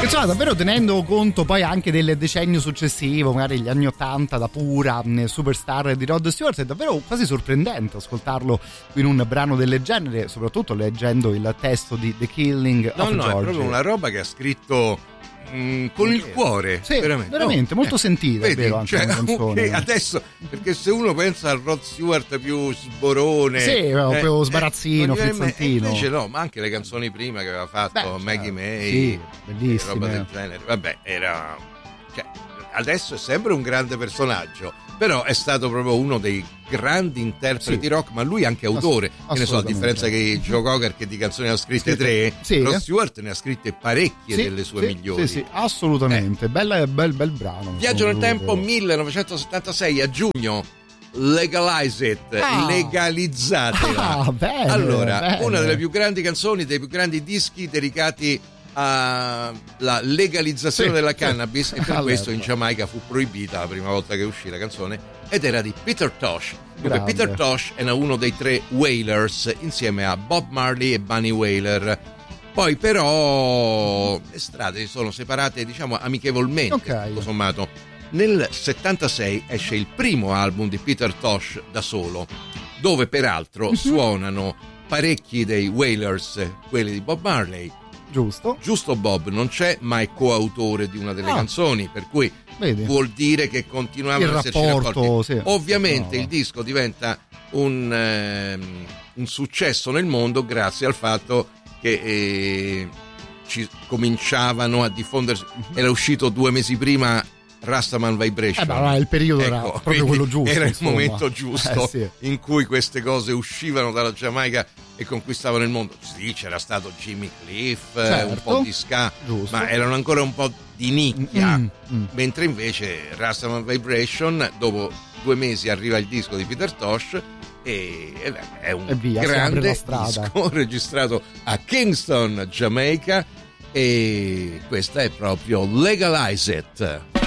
Insomma, davvero tenendo conto poi anche del decennio successivo, magari gli anni 80, da pura superstar di Rod Stewart, è davvero quasi sorprendente ascoltarlo in un brano del genere, soprattutto leggendo il testo di The Killing of George. No, è proprio una roba che ha scritto con il cuore, sì, veramente molto sentita, vedi, vero, anche cioè, una canzone. adesso, perché se uno pensa al Rod Stewart più sborone, sì, più sbarazzino, frizzantino, invece no, ma anche le canzoni prima che aveva fatto Maggie May, sì, bellissime, roba del genere, vabbè, era, cioè, adesso è sempre un grande personaggio, però è stato proprio uno dei grandi interpreti rock, ma lui anche autore, che ne so, a differenza che Joe Cocker, che di canzoni ne ha scritte 3, Rod Stewart ne ha scritte parecchie delle sue migliori. Sì, assolutamente, bel brano. Viaggio nel tempo, 1976 a giugno. Legalize It, legalizzatela. Bene, allora, bene. Una delle più grandi canzoni, dei più grandi dischi dedicati alla legalizzazione della cannabis, e per questo in Giamaica fu proibita la prima volta che uscì la canzone, ed era di Peter Tosh. Peter Tosh era uno dei 3 Wailers insieme a Bob Marley e Bunny Wailer. Poi però le strade si sono separate, diciamo, amichevolmente, tutto sommato. Nel 76 esce il primo album di Peter Tosh da solo, dove peraltro suonano parecchi dei Wailers, quelli di Bob Marley. Giusto Bob non c'è, ma è coautore di una delle canzoni, per cui vuol dire che continuavano ad esserci rapporti. Sì. Ovviamente il disco diventa un successo nel mondo grazie al fatto che ci cominciavano a diffondersi. Era uscito 2 mesi prima Rastaman Vibration, il periodo era proprio quello giusto, era il momento giusto in cui queste cose uscivano dalla Giamaica e conquistavano il mondo. Sì, c'era stato Jimmy Cliff, un po' di ska, ma erano ancora un po' di nicchia, mentre invece Rastaman Vibration, dopo 2 mesi arriva il disco di Peter Tosh e è un grande disco registrato a Kingston, Giamaica, e questa è proprio Legalize It.